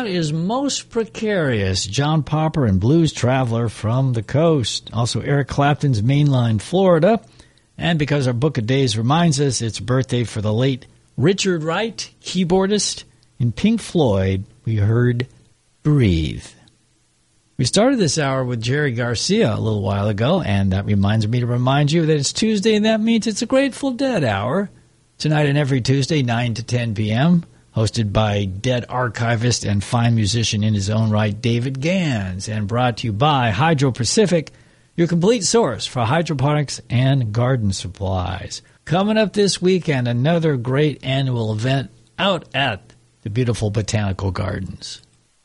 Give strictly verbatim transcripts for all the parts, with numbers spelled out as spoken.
is Most Precarious, John Popper and Blues Traveler from the Coast. Also Eric Clapton's Mainline, Florida. And because our Book of Days reminds us it's birthday for the late Richard Wright, keyboardist. In Pink Floyd, we heard Breathe. We started this hour with Jerry Garcia a little while ago, and that reminds me to remind you that it's Tuesday, and that means it's a Grateful Dead hour. Tonight and every Tuesday, nine to ten p.m., hosted by Dead archivist and fine musician in his own right, David Gans, and brought to you by Hydro Pacific, your complete source for hydroponics and garden supplies. Coming up this weekend, another great annual event out at the beautiful Botanical Gardens.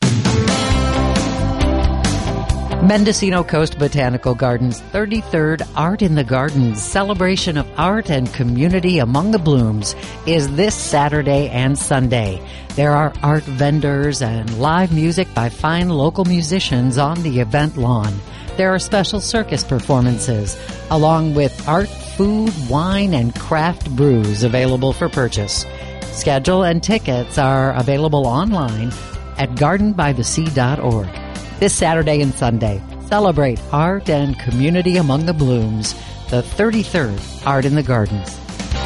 Mendocino Coast Botanical Gardens' thirty-third Art in the Gardens celebration of art and community among the blooms is this Saturday and Sunday. There are art vendors and live music by fine local musicians on the event lawn. There are special circus performances, along with art, food, wine, and craft brews available for purchase. Schedule and tickets are available online at garden by the sea dot org. This Saturday and Sunday, celebrate art and community among the blooms, the thirty-third Art in the Gardens.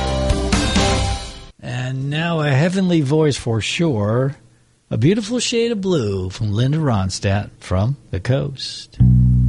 And now a heavenly voice for sure, a beautiful shade of blue from Linda Ronstadt from the Coast.